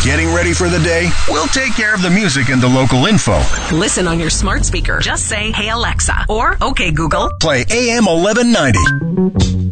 Getting ready for the day? We'll take care of the music and the local info. Listen on your smart speaker. Just say, "Hey Alexa," or "Okay Google." Play AM 1190.